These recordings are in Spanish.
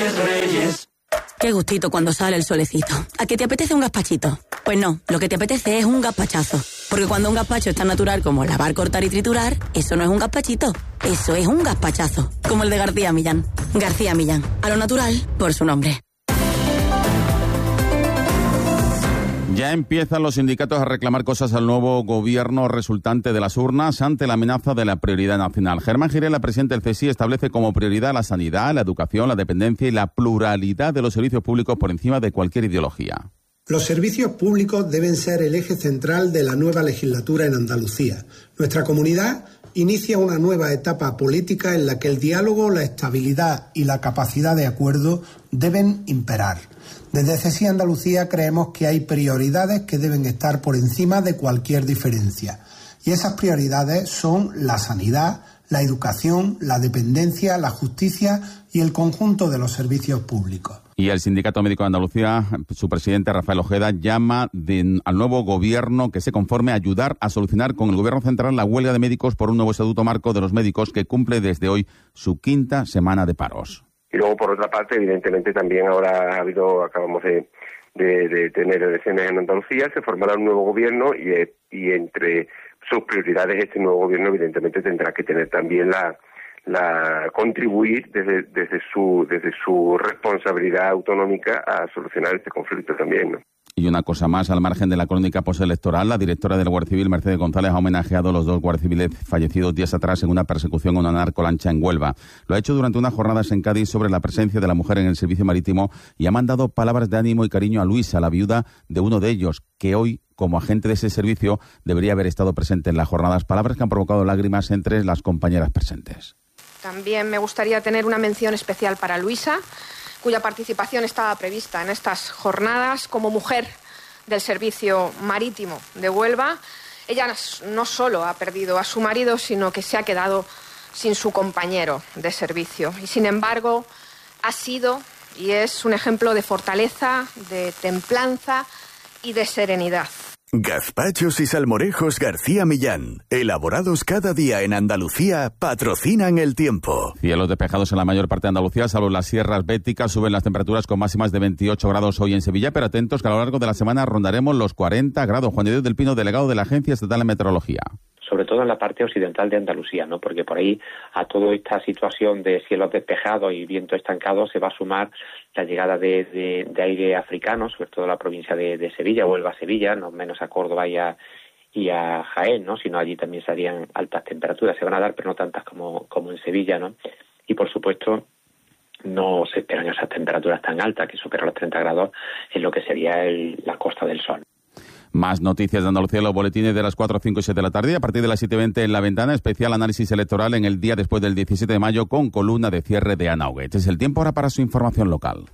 Reyes. Qué gustito cuando sale el solecito. ¿A qué te apetece un gazpachito? Pues no, lo que te apetece es un gazpachazo. Porque cuando un gazpacho es tan natural como lavar, cortar y triturar, eso no es un gazpachito, eso es un gazpachazo. Como el de García Millán. García Millán, a lo natural, por su nombre. Ya empiezan los sindicatos a reclamar cosas al nuevo gobierno resultante de las urnas ante la amenaza de la prioridad nacional. Germán Girela, presidente del CSI, establece como prioridad la sanidad, la educación, la dependencia y la pluralidad de los servicios públicos por encima de cualquier ideología. Los servicios públicos deben ser el eje central de la nueva legislatura en Andalucía. Nuestra comunidad inicia una nueva etapa política en la que el diálogo, la estabilidad y la capacidad de acuerdo deben imperar. Desde CSI Andalucía creemos que hay prioridades que deben estar por encima de cualquier diferencia. Y esas prioridades son la sanidad, la educación, la dependencia, la justicia y el conjunto de los servicios públicos. Y el Sindicato Médico de Andalucía, su presidente Rafael Ojeda, llama al nuevo gobierno que se conforme a ayudar a solucionar con el gobierno central la huelga de médicos por un nuevo estatuto marco de los médicos que cumple desde hoy su 5ª semana de paros. Y luego, por otra parte, evidentemente también ahora acabamos de tener elecciones en Andalucía, se formará un nuevo gobierno y entre sus prioridades este nuevo gobierno evidentemente tendrá que tener también contribuir desde su responsabilidad autonómica a solucionar este conflicto también, ¿no? Y una cosa más, al margen de la crónica postelectoral, la directora de la Guardia Civil, Mercedes González, ha homenajeado a los 2 guardias civiles fallecidos días atrás en una persecución a una narcolancha en Huelva. Lo ha hecho durante unas jornadas en Cádiz sobre la presencia de la mujer en el servicio marítimo y ha mandado palabras de ánimo y cariño a Luisa, la viuda de uno de ellos, que hoy, como agente de ese servicio, debería haber estado presente en las jornadas. Palabras que han provocado lágrimas entre las compañeras presentes. También me gustaría tener una mención especial para Luisa, cuya participación estaba prevista en estas jornadas como mujer del servicio marítimo de Huelva. Ella no solo ha perdido a su marido, sino que se ha quedado sin su compañero de servicio. Y sin embargo, ha sido y es un ejemplo de fortaleza, de templanza y de serenidad. Gazpachos y salmorejos García Millán, elaborados cada día en Andalucía, patrocinan el tiempo. Cielos despejados en la mayor parte de Andalucía, salvo las sierras béticas, suben las temperaturas con máximas de 28 grados hoy en Sevilla, pero atentos que a lo largo de la semana rondaremos los 40 grados. Juan de Dios del Pino, delegado de la Agencia Estatal de Meteorología. Sobre todo en la parte occidental de Andalucía, ¿no? Porque por ahí a toda esta situación de cielos despejados y viento estancado se va a sumar la llegada de aire africano, sobre todo en la provincia de Sevilla, Huelva-Sevilla, no menos a Córdoba y a Jaén, ¿no? Sino allí también serían altas temperaturas, se van a dar, pero no tantas como en Sevilla, ¿no? Y por supuesto no se esperan esas temperaturas tan altas, que superan los 30 grados en lo que sería la Costa del Sol. Más noticias de Andalucía en los boletines de las 4, 5 y 7 de la tarde. A partir de las 7:20 en La Ventana, especial análisis electoral en el día después del 17 de mayo con columna de cierre de Ana Huguet. Es el tiempo ahora para su información local.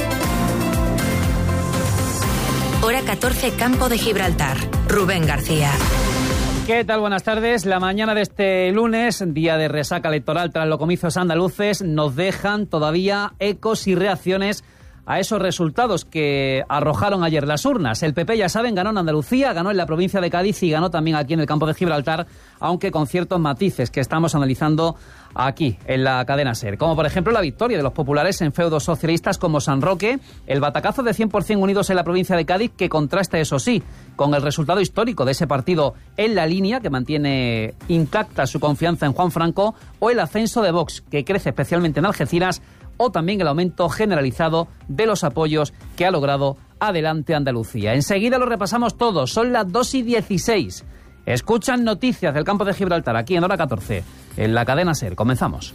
Hora 14, Campo de Gibraltar. Rubén García. ¿Qué tal? Buenas tardes. La mañana de este lunes, día de resaca electoral tras los comicios andaluces, nos dejan todavía ecos y reacciones a esos resultados que arrojaron ayer las urnas. El PP, ya saben, ganó en Andalucía, ganó en la provincia de Cádiz y ganó también aquí en el campo de Gibraltar, aunque con ciertos matices que estamos analizando aquí, en la cadena SER. Como por ejemplo la victoria de los populares en feudos socialistas como San Roque, el batacazo de 100% Unidos en la provincia de Cádiz, que contrasta, eso sí, con el resultado histórico de ese partido en La Línea, que mantiene intacta su confianza en Juan Franco, o el ascenso de Vox, que crece especialmente en Algeciras, o también el aumento generalizado de los apoyos que ha logrado Adelante Andalucía. Enseguida lo repasamos todo, son las 2:16. Escuchan noticias del campo de Gibraltar aquí en Hora 14, en la cadena SER. Comenzamos.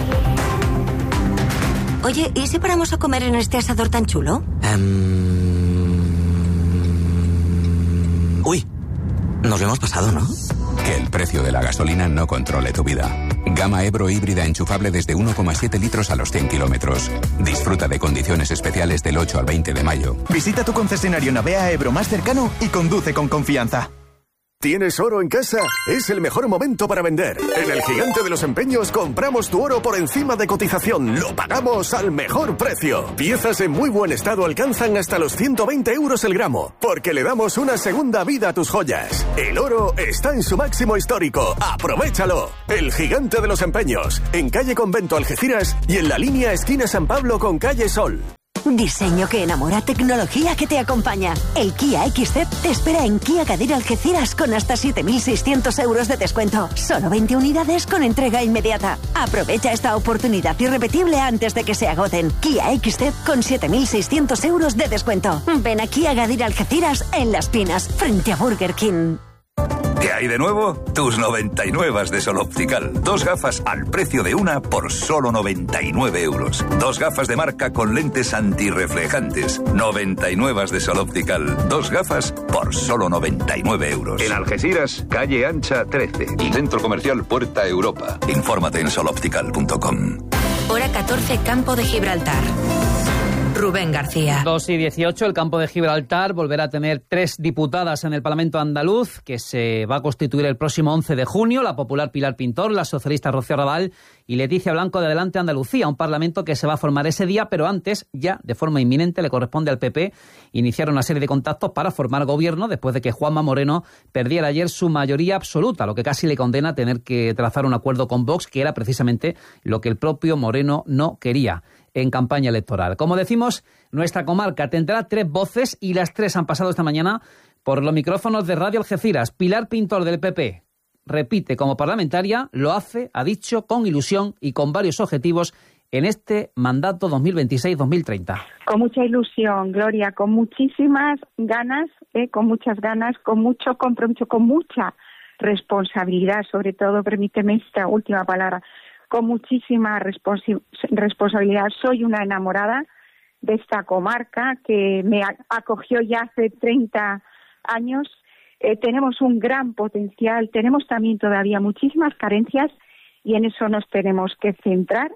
Oye, ¿y si paramos a comer en este asador tan chulo? Uy, nos lo hemos pasado, ¿no? Que el precio de la gasolina no controle tu vida. Gama Ebro híbrida enchufable desde 1,7 litros a los 100 kilómetros. Disfruta de condiciones especiales del 8 al 20 de mayo. Visita tu concesionario Navea Ebro más cercano y conduce con confianza. ¿Tienes oro en casa? Es el mejor momento para vender. En el Gigante de los Empeños compramos tu oro por encima de cotización. Lo pagamos al mejor precio. Piezas en muy buen estado alcanzan hasta los 120 euros el gramo, porque le damos una segunda vida a tus joyas. El oro está en su máximo histórico. ¡Aprovechalo! El Gigante de los Empeños, en calle Convento Algeciras y en la línea esquina San Pablo con calle Sol. Diseño que enamora, tecnología que te acompaña. El Kia XZ te espera en Kia Gadir Algeciras con hasta 7.600 euros de descuento. Solo 20 unidades con entrega inmediata. Aprovecha esta oportunidad irrepetible antes de que se agoten. Kia XZ con 7.600 euros de descuento. Ven a Kia Gadir Algeciras en Las Pinas, frente a Burger King. ¿Qué hay de nuevo? Tus 99 de Sol Optical. 2 gafas al precio de una por solo 99 euros. 2 gafas de marca con lentes antirreflejantes. 99 de Sol Optical. 2 gafas por solo 99 euros. En Algeciras, calle Ancha 13. Y Centro Comercial Puerta Europa. Infórmate en soloptical.com. Hora 14, Campo de Gibraltar. Rubén García. 2:18, el Campo de Gibraltar volverá a tener 3 diputadas en el Parlamento andaluz, que se va a constituir el próximo 11 de junio, la popular Pilar Pintor, la socialista Rocío Raval y Leticia Blanco de Adelante Andalucía, un parlamento que se va a formar ese día, pero antes, ya de forma inminente, le corresponde al PP iniciar una serie de contactos para formar gobierno, después de que Juanma Moreno perdiera ayer su mayoría absoluta, lo que casi le condena a tener que trazar un acuerdo con Vox, que era precisamente lo que el propio Moreno no quería en campaña electoral. Como decimos, nuestra comarca tendrá 3 voces y las 3 han pasado esta mañana por los micrófonos de Radio Algeciras. Pilar Pintor del PP repite como parlamentaria, lo hace, ha dicho, con ilusión y con varios objetivos en este mandato 2026-2030. Con mucha ilusión, Gloria, con muchísimas ganas, con muchas ganas, con mucho compromiso, con mucha responsabilidad, sobre todo, permíteme esta última palabra, con muchísima responsabilidad. Soy una enamorada de esta comarca que me acogió ya hace 30 años. Tenemos un gran potencial, tenemos también todavía muchísimas carencias y en eso nos tenemos que centrar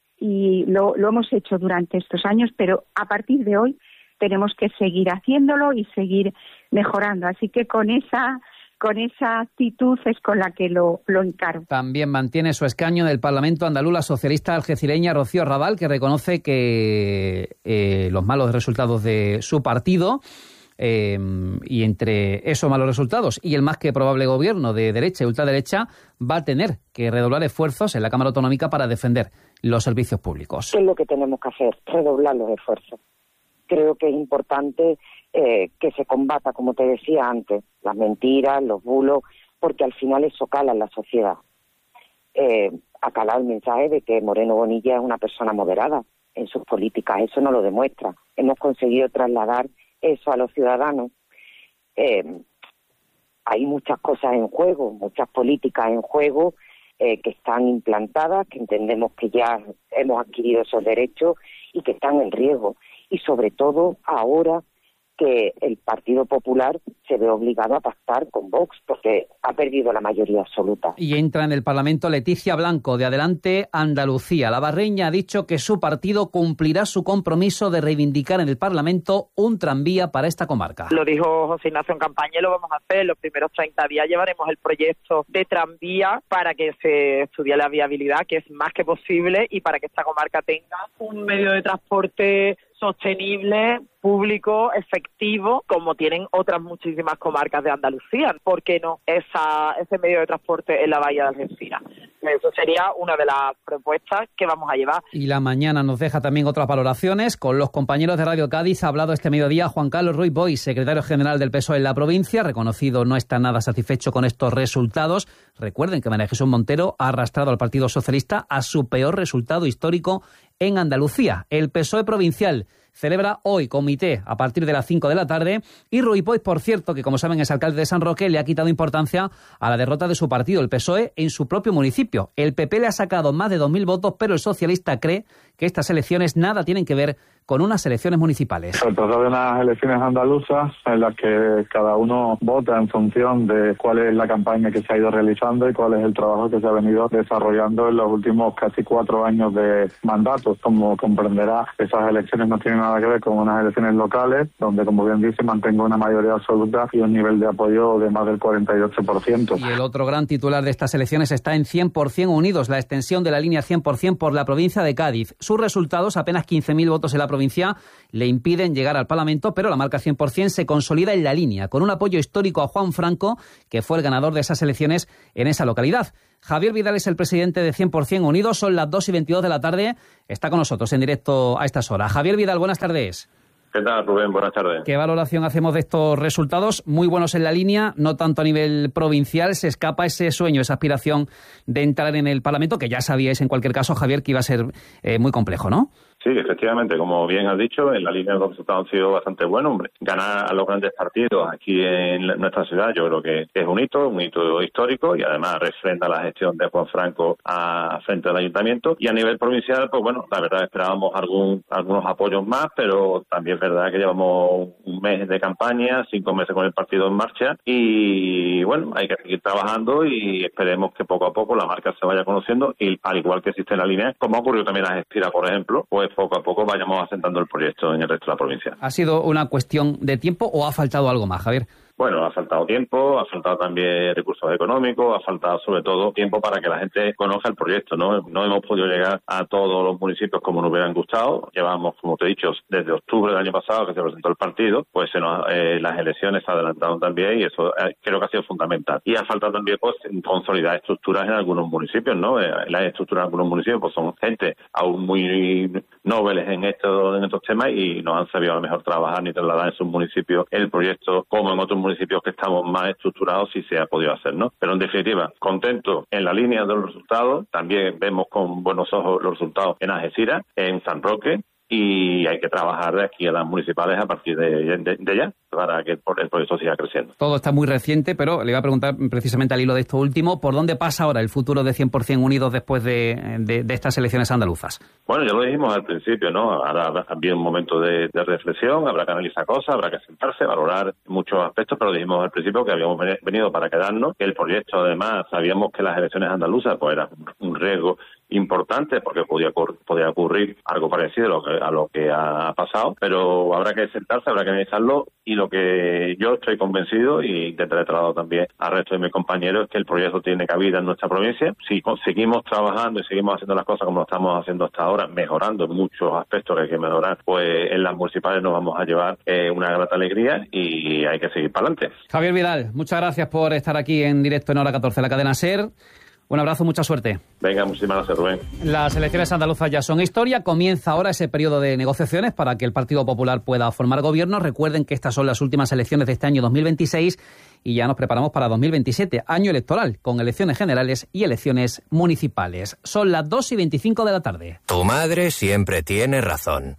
y lo hemos hecho durante estos años, pero a partir de hoy tenemos que seguir haciéndolo y seguir mejorando. Así que con esa actitud es con la que lo encaro. También mantiene su escaño en el Parlamento andaluz la socialista algecireña Rocío Raval, que reconoce que los malos resultados de su partido y entre esos malos resultados y el más que probable gobierno de derecha y ultraderecha va a tener que redoblar esfuerzos en la Cámara Autonómica para defender los servicios públicos. ¿Qué es lo que tenemos que hacer? Redoblar los esfuerzos. Creo que es importante que se combata, como te decía antes, las mentiras, los bulos, porque al final eso cala en la sociedad. Ha calado el mensaje de que Moreno Bonilla es una persona moderada en sus políticas, eso no lo demuestra. Hemos conseguido trasladar eso a los ciudadanos. Hay muchas cosas en juego, muchas políticas en juego que están implantadas, que entendemos que ya hemos adquirido esos derechos y que están en riesgo. Y sobre todo ahora que el Partido Popular se ve obligado a pactar con Vox porque ha perdido la mayoría absoluta. Y entra en el Parlamento Leticia Blanco de Adelante Andalucía. La barreña ha dicho que su partido cumplirá su compromiso de reivindicar en el Parlamento un tranvía para esta comarca. Lo dijo José Ignacio en campaña y lo vamos a hacer. Los primeros 30 días llevaremos el proyecto de tranvía para que se estudie la viabilidad, que es más que posible, y para que esta comarca tenga un medio de transporte sostenible, público, efectivo, como tienen otras muchísimas comarcas de Andalucía. ¿Por qué no ese medio de transporte en la bahía de Algeciras? Eso sería una de las propuestas que vamos a llevar. Y la mañana nos deja también otras valoraciones. Con los compañeros de Radio Cádiz ha hablado este mediodía Juan Carlos Ruiz Boix, secretario general del PSOE en la provincia. Reconocido no está nada satisfecho con estos resultados. Recuerden que María Jesús Montero ha arrastrado al Partido Socialista a su peor resultado histórico en Andalucía. El PSOE provincial celebra hoy comité a partir de las 5 de la tarde y Ruiz Boix, por cierto, que como saben es alcalde de San Roque, le ha quitado importancia a la derrota de su partido, el PSOE, en su propio municipio. El PP le ha sacado más de 2.000 votos, pero el socialista cree que estas elecciones nada tienen que ver con unas elecciones municipales. Se trata de unas elecciones andaluzas en las que cada uno vota en función de cuál es la campaña que se ha ido realizando y cuál es el trabajo que se ha venido desarrollando en los últimos casi 4 años de mandato. Como comprenderá, esas elecciones no tienen nada que ver con unas elecciones locales, donde, como bien dice, mantengo una mayoría absoluta y un nivel de apoyo de más del 48%. Y el otro gran titular de estas elecciones está en 100% Unidos, la extensión de la línea 100% por la provincia de Cádiz. Sus resultados, apenas 15.000 votos en la provincia, le impiden llegar al Parlamento, pero la marca 100% se consolida en la línea, con un apoyo histórico a Juan Franco, que fue el ganador de esas elecciones en esa localidad. Javier Vidal es el presidente de 100% Unidos, son las 2:22 de la tarde, está con nosotros en directo a estas horas. Javier Vidal, buenas tardes. ¿Qué tal, Rubén? Buenas tardes. ¿Qué valoración hacemos de estos resultados? Muy buenos en la línea, no tanto a nivel provincial. Se escapa ese sueño, esa aspiración de entrar en el Parlamento, que ya sabíais en cualquier caso, Javier, que iba a ser muy complejo, ¿no? Sí, efectivamente, como bien has dicho, en la línea los resultados han sido bastante buenos. Hombre, ganar a los grandes partidos aquí en nuestra ciudad yo creo que es un hito histórico, y además refrenda la gestión de Juan Franco frente al ayuntamiento. Y a nivel provincial, pues bueno, la verdad esperábamos algunos apoyos más, pero también es verdad que llevamos un mes de campaña, 5 meses con el partido en marcha, y bueno, hay que seguir trabajando y esperemos que poco a poco la marca se vaya conociendo, y al igual que existe en la línea, como ha ocurrido también en la Gestira, por ejemplo, pues poco a poco vayamos asentando el proyecto en el resto de la provincia. ¿Ha sido una cuestión de tiempo o ha faltado algo más, Javier? Bueno, ha faltado tiempo, ha faltado también recursos económicos, ha faltado sobre todo tiempo para que la gente conozca el proyecto, ¿no? No hemos podido llegar a todos los municipios como nos hubieran gustado. Llevamos, como te he dicho, desde octubre del año pasado que se presentó el partido, pues las elecciones se adelantaron también, y eso creo que ha sido fundamental. Y ha faltado también pues consolidar estructuras en algunos municipios, ¿no? Las estructuras en algunos municipios pues son gente aún muy nobles en estos temas, y nos han sabido a lo mejor trabajar y trasladar en sus municipios el proyecto como en otros municipios que estamos más estructurados si se ha podido hacer, ¿no? Pero en definitiva, contento en la línea de los resultados. También vemos con buenos ojos los resultados en Algeciras, en San Roque, y hay que trabajar de aquí a las municipales a partir de ya para que el proyecto siga creciendo. Todo está muy reciente, pero le iba a preguntar precisamente al hilo de esto último, ¿por dónde pasa ahora el futuro de 100% Unidos después de estas elecciones andaluzas? Bueno, ya lo dijimos al principio, ¿no? Ahora había un momento de reflexión, habrá que analizar cosas, habrá que sentarse, valorar muchos aspectos, pero dijimos al principio que habíamos venido para quedarnos, que el proyecto, además, sabíamos que las elecciones andaluzas pues era un riesgo importante porque podía ocurrir algo parecido a lo que ha pasado, pero habrá que sentarse, habrá que analizarlo, y lo que yo estoy convencido, y intentaré trasladar también al resto de mis compañeros, es que el proyecto tiene cabida en nuestra provincia. Si seguimos trabajando y seguimos haciendo las cosas como lo estamos haciendo hasta ahora, mejorando muchos aspectos que hay que mejorar, pues en las municipales nos vamos a llevar una grata alegría, y hay que seguir para adelante. Javier Vidal, muchas gracias por estar aquí en directo en Hora 14, la cadena SER. Un abrazo, mucha suerte. Venga, muchísimas gracias, Rubén. Las elecciones andaluzas ya son historia. Comienza ahora ese periodo de negociaciones para que el Partido Popular pueda formar gobierno. Recuerden que estas son las últimas elecciones de este año 2026 y ya nos preparamos para 2027, año electoral, con elecciones generales y elecciones municipales. Son las 2:25 de la tarde. Tu madre siempre tiene razón.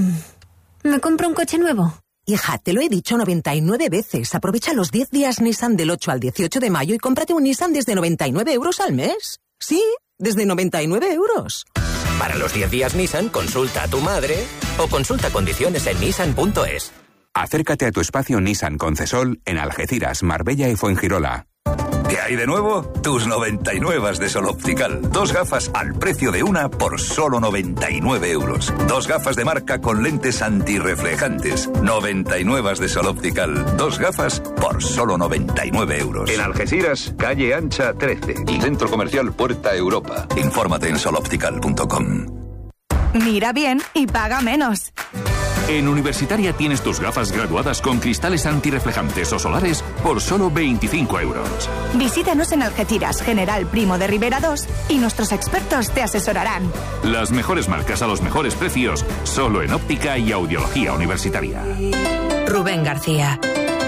¿Me compro un coche nuevo? Hija, te lo he dicho 99 veces. Aprovecha los 10 días Nissan del 8 al 18 de mayo y cómprate un Nissan desde 99 euros al mes. Sí, desde 99 euros. Para los 10 días Nissan, consulta a tu madre o consulta condiciones en nissan.es. Acércate a tu espacio Nissan Concesol en Algeciras, Marbella y Fuengirola. ¿Qué hay de nuevo? Tus 99 de Sol Optical. 2 gafas al precio de una por solo 99 euros. 2 gafas de marca con lentes antirreflejantes. 99 de Sol Optical. 2 gafas por solo 99 euros. En Algeciras, calle Ancha 13 y Centro Comercial Puerta Europa. Infórmate en soloptical.com. Mira bien y paga menos. En Universitaria tienes tus gafas graduadas con cristales antirreflejantes o solares por solo 25 euros. Visítanos en Algeciras, General Primo de Rivera 2, y nuestros expertos te asesorarán. Las mejores marcas a los mejores precios, solo en óptica y audiología universitaria. Rubén García.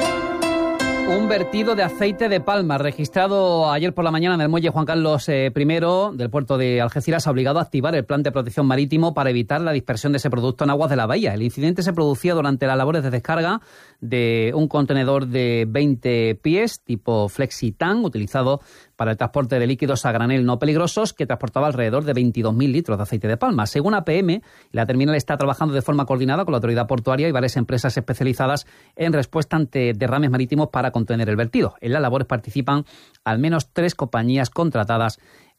Un vertido de aceite de palma registrado ayer por la mañana en el muelle Juan Carlos I del puerto de Algeciras ha obligado a activar el plan de protección marítimo para evitar la dispersión de ese producto en aguas de la bahía. El incidente se producía durante las labores de descarga de un contenedor de 20 pies tipo FlexiTan utilizado para el transporte de líquidos a granel no peligrosos que transportaba alrededor de 22.000 litros de aceite de palma. Según APM, la terminal está trabajando de forma coordinada con la autoridad portuaria y varias empresas especializadas en respuesta ante derrames marítimos para contener el vertido. En las labores participan al menos 3 compañías contratadas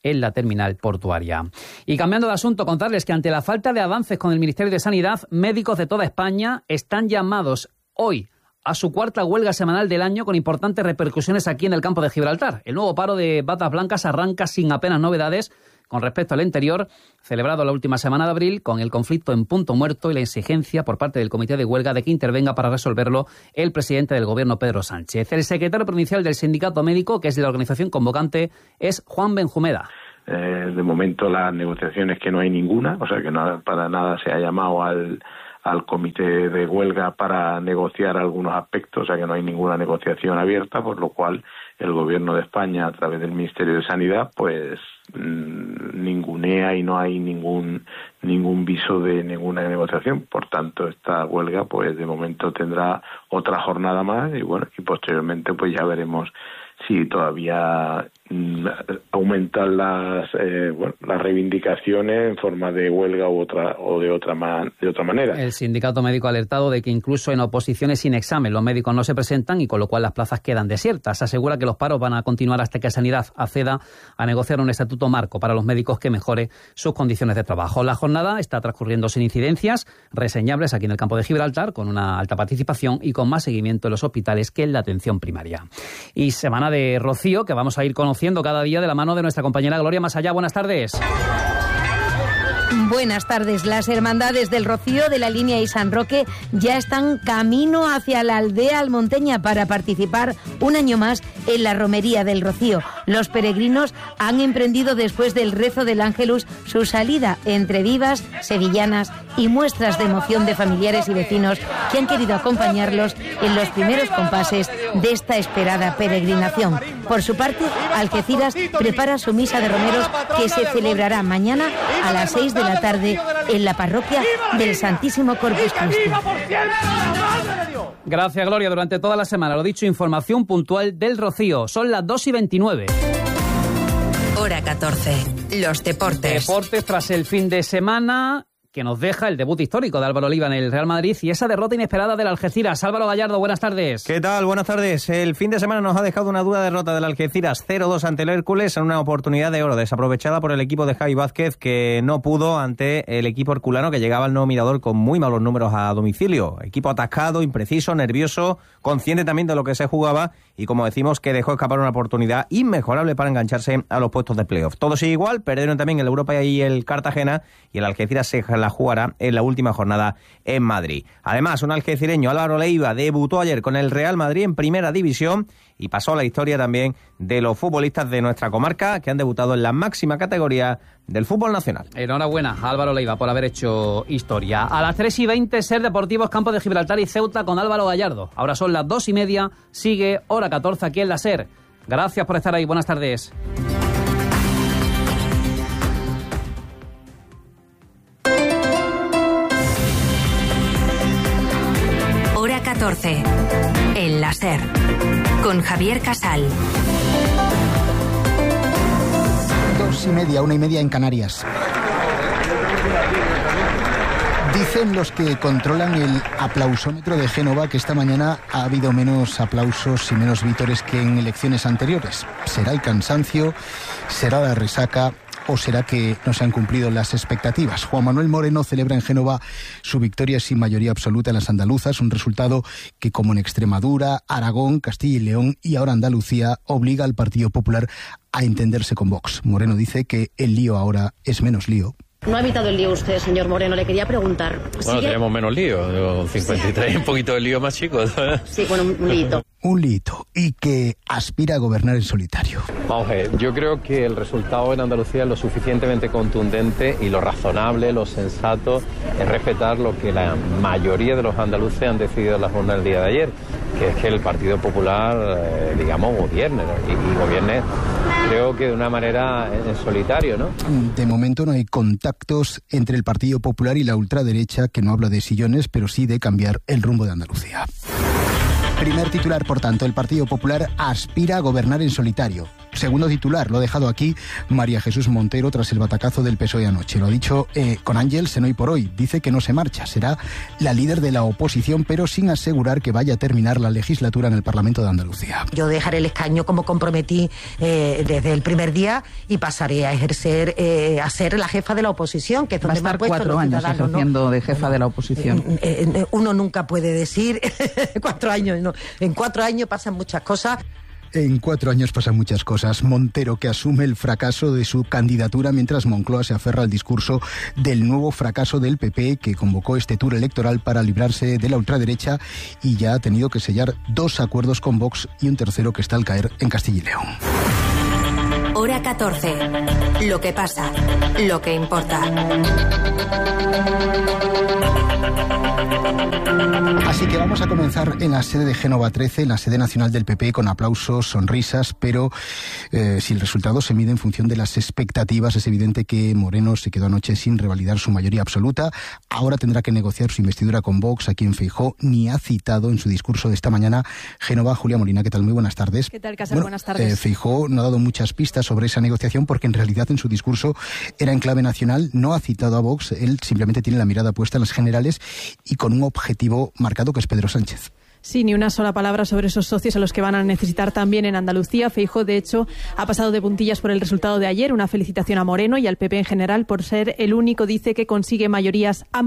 en la terminal portuaria. Y cambiando de asunto, contarles que ante la falta de avances con el Ministerio de Sanidad, médicos de toda España están llamados hoy a su cuarta huelga semanal del año, con importantes repercusiones aquí en el campo de Gibraltar. El nuevo paro de batas blancas arranca sin apenas novedades con respecto al anterior, celebrado la última semana de abril, con el conflicto en punto muerto y la exigencia por parte del comité de huelga de que intervenga para resolverlo el presidente del gobierno, Pedro Sánchez. El secretario provincial del sindicato médico, que es de la organización convocante, es Juan Benjumeda. De momento las negociaciones que no hay ninguna, o sea que para nada se ha llamado al comité de huelga para negociar algunos aspectos, o sea que no hay ninguna negociación abierta, por lo cual el Gobierno de España, a través del Ministerio de Sanidad, pues ningunea y no hay ningún viso de ninguna negociación. Por tanto, esta huelga, pues de momento tendrá otra jornada más y bueno, y posteriormente pues ya veremos si todavía aumentan las reivindicaciones en forma de huelga o de otra manera. El sindicato médico ha alertado de que incluso en oposiciones sin examen los médicos no se presentan y con lo cual las plazas quedan desiertas. Asegura que los paros van a continuar hasta que Sanidad acceda a negociar un estatuto marco para los médicos que mejore sus condiciones de trabajo. La jornada está transcurriendo sin incidencias reseñables aquí en el campo de Gibraltar, con una alta participación y con más seguimiento en los hospitales que en la atención primaria. Y semana de rocío que vamos a ir conociendo cada día de la mano de nuestra compañera Gloria Masallá. Buenas tardes. Buenas tardes. Las hermandades del Rocío de la línea y San Roque ya están camino hacia la aldea almonteña para participar un año más en la romería del Rocío. Los peregrinos han emprendido después del rezo del Ángelus su salida entre vivas, sevillanas y muestras de emoción de familiares y vecinos que han querido acompañarlos en los primeros compases de esta esperada peregrinación. Por su parte, Algeciras prepara su misa de romeros que se celebrará mañana a las 6 de la tarde en la parroquia del Santísimo Corpus Christi. Gracias, Gloria. Durante toda la semana, lo dicho, información puntual del Rocío. Son las 2:29. Hora 14. Los deportes. Deportes tras el fin de semana que nos deja el debut histórico de Álvaro Leiva en el Real Madrid y esa derrota inesperada del Algeciras. Álvaro Gallardo, buenas tardes. ¿Qué tal? Buenas tardes. El fin de semana nos ha dejado una dura derrota del Algeciras 0-2 ante el Hércules en una oportunidad de oro desaprovechada por el equipo de Javi Vázquez, que no pudo ante el equipo herculano que llegaba al nuevo Mirador con muy malos números a domicilio. Equipo atascado, impreciso, nervioso, consciente también de lo que se jugaba y, como decimos, que dejó escapar una oportunidad inmejorable para engancharse a los puestos de playoff. Todo sigue igual, perdieron también el Europa y el Cartagena y el Algeciras se la jugará en la última jornada en Madrid. Además, un algecireño, Álvaro Leiva, debutó ayer con el Real Madrid en Primera División y pasó a la historia también de los futbolistas de nuestra comarca que han debutado en la máxima categoría del fútbol nacional. Enhorabuena a Álvaro Leiva por haber hecho historia. A las 3:20, Ser Deportivos, Campo de Gibraltar y Ceuta con Álvaro Gallardo. Ahora son las 2:30, sigue Hora 14 aquí en la Ser. Gracias por estar ahí, buenas tardes. Hora 14. En la Ser. Con Javier Casal. 2:30, 1:30 en Canarias. Dicen los que controlan el aplausómetro de Génova que esta mañana ha habido menos aplausos y menos vítores que en elecciones anteriores. ¿Será el cansancio? ¿Será la resaca? ¿O será que no se han cumplido las expectativas? Juan Manuel Moreno celebra en Génova su victoria sin mayoría absoluta en las andaluzas, un resultado que, como en Extremadura, Aragón, Castilla y León y ahora Andalucía, obliga al Partido Popular a entenderse con Vox. Moreno dice que el lío ahora es menos lío. No ha evitado el lío usted, señor Moreno. Le quería preguntar. Bueno, tenemos menos lío. 53, un poquito de lío más chico. Sí, bueno, un lío. Un lío. Y que aspira a gobernar en solitario. Vamos a ver, yo creo que el resultado en Andalucía es lo suficientemente contundente y lo razonable, lo sensato, es respetar lo que la mayoría de los andaluces han decidido en la jornada del día de ayer, que es que el Partido Popular, gobierne, ¿no? y gobierne, creo que de una manera en solitario, ¿no? De momento no hay contactos entre el Partido Popular y la ultraderecha, que no habla de sillones, pero sí de cambiar el rumbo de Andalucía. Primer titular, por tanto, el Partido Popular aspira a gobernar en solitario. Segundo titular, lo ha dejado aquí María Jesús Montero tras el batacazo del PSOE anoche. Lo ha dicho con Ángels en Hoy por Hoy. Dice que no se marcha, será la líder de la oposición, pero sin asegurar que vaya a terminar la legislatura en el Parlamento de Andalucía. Yo dejaré el escaño como comprometí desde el primer día y pasaré a ejercer, a ser la jefa de la oposición, que es donde va a estar me ha puesto 4 años ejerciendo, ¿no?, de jefa de la oposición. Uno nunca puede decir 4 años, no. En 4 años pasan muchas cosas. En 4 años pasan muchas cosas. Montero, que asume el fracaso de su candidatura, mientras Moncloa se aferra al discurso del nuevo fracaso del PP, que convocó este tour electoral para librarse de la ultraderecha y ya ha tenido que sellar 2 acuerdos con Vox y un tercero que está al caer en Castilla y León. Hora 14. Lo que pasa, lo que importa. Así que vamos a comenzar en la sede de Génova 13, en la sede nacional del PP, con aplausos, sonrisas, pero si el resultado se mide en función de las expectativas, es evidente que Moreno se quedó anoche sin revalidar su mayoría absoluta. Ahora tendrá que negociar su investidura con Vox, a quien Feijóo ni ha citado en su discurso de esta mañana. Génova, Julia Molina, ¿qué tal? Muy buenas tardes. ¿Qué tal, Casal? Buenas tardes. Feijóo no ha dado muchas pistas sobre esa negociación porque en realidad en su discurso era en clave nacional, no ha citado a Vox, él simplemente tiene la mirada puesta en las generales y con un objetivo marcado que es Pedro Sánchez. Sí, ni una sola palabra sobre esos socios a los que van a necesitar también en Andalucía. Feijóo, de hecho, ha pasado de puntillas por el resultado de ayer. Una felicitación a Moreno y al PP en general por ser el único, dice, que consigue mayorías amplias